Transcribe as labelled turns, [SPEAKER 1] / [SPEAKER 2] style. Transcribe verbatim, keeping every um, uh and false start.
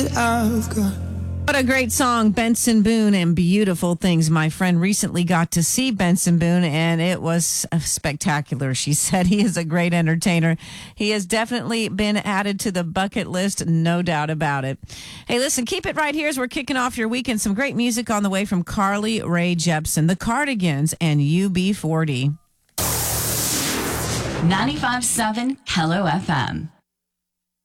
[SPEAKER 1] that I've got.
[SPEAKER 2] What a great song, Benson Boone and Beautiful Things. My friend recently got to see Benson Boone, and it was spectacular. She said he is a great entertainer. He has definitely been added to the bucket list, no doubt about it. Hey, listen, keep it right here as we're kicking off your weekend. Some great music on the way from Carly Rae Jepsen, The Cardigans, and U B forty.
[SPEAKER 3] ninety-five point seven Hello F M.